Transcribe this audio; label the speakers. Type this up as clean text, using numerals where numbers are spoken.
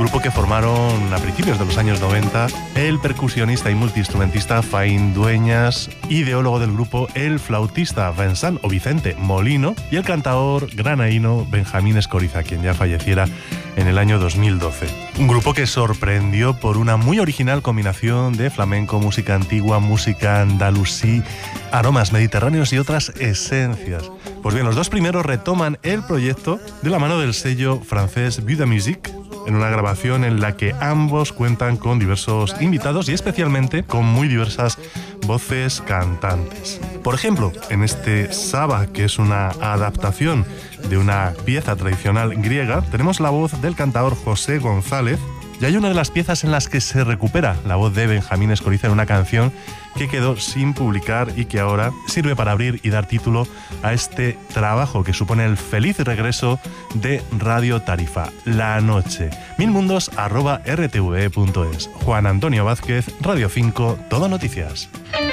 Speaker 1: grupo que formaron a principios de los años 90 el percusionista y multiinstrumentista Faín Dueñas, ideólogo del grupo el flautista Vincent o Vicente Molino y el cantador granaíno Benjamín Escoriza, quien ya falleciera en el año 2012. Un grupo que sorprendió por una muy original combinación de flamenco, música antigua, música andalusí, aromas mediterráneos y otras esencias. Pues bien, los dos primeros retoman el proyecto de la mano del sello francés Vue de Musique, en una grabación en la que ambos cuentan con diversos invitados y especialmente con muy diversas voces cantantes. Por ejemplo, en este Saba, que es una adaptación de una pieza tradicional griega, tenemos la voz del cantador José González, y hay una de las piezas en las que se recupera la voz de Benjamín Escoriza en una canción que quedó sin publicar y que ahora sirve para abrir y dar título a este trabajo que supone el feliz regreso de Radio Tarifa, La Noche. milmundos@rtve.es. Juan Antonio Vázquez, Radio 5, Todo Noticias.